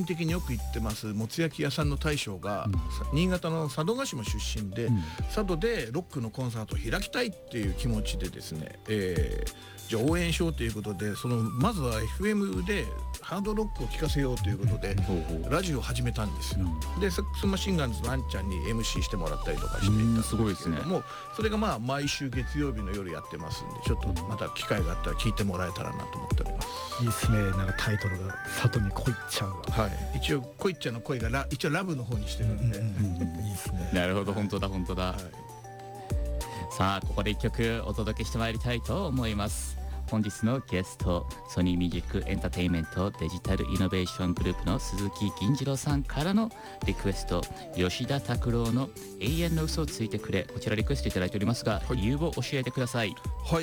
人的によく行ってますもつ焼き屋さんの大将が、新潟の佐渡島出身で、佐渡でロックのコンサートを開きたいっていう気持ちでですね、じゃあ応援しようということで、まずは FM でハードロックを聴かせようということで、ラジオを始めたんですよ。でサックスマシンガンズのあんちゃんに MC してもらったりとかしていたんですけれども、それが毎週月曜日の夜やってますんで、ちょっとまた機会があったら聞いてもらえたらなと思っております。 いいですね。なんかタイトルが「里に恋っちゃう」 はい、一応恋っちゃうの恋が一応ラブの方にしてるんで、いいですね。 なるほど、本当だ本当だ、はい、さあここで一曲お届けしてまいりたいと思います。本日のゲスト、ソニーミュージックエンターテインメントデジタルイノベーショングループの鈴木銀次郎さんからのリクエスト、吉田拓郎の永遠の嘘をついてくれ、こちらリクエストいただいておりますが、理由を教えてください。 はい、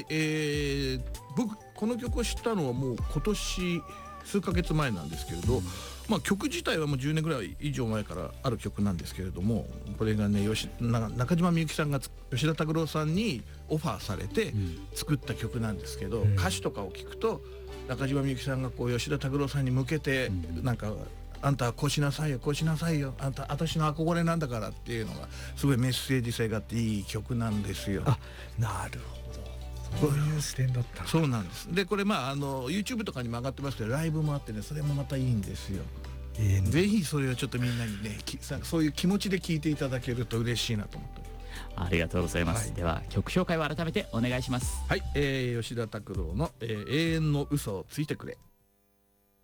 僕この曲を知ったのはもう今年数ヶ月前なんですけれど、曲自体はもう10年ぐらい以上前からある曲なんですけれども、これがね中島みゆきさんが吉田拓郎さんにオファーされて作った曲なんですけど、歌詞とかを聞くと中島みゆきさんが吉田拓郎さんに向けてなんかあんたはこうしなさいよこうしなさいよ、私の憧れなんだからっていうのがすごいメッセージ性があっていい曲なんですよ。 なるほど、そういう視点だった。 そうなんです。でこれYouTube とかにも上がってますけど、ライブもあってね、それもまたいいんですよ。ぜひそれをちょっとみんなにねそういう気持ちで聴いていただけると嬉しいなと思っております。 ありがとうございます、では曲紹介を改めてお願いします。 はい、吉田拓郎の永遠の嘘をついてくれ。